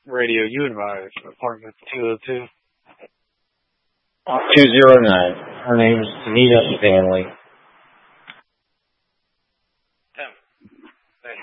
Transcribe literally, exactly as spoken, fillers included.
Radio U Advise, apartment two oh two. two oh nine. Her name is Tanita Stanley.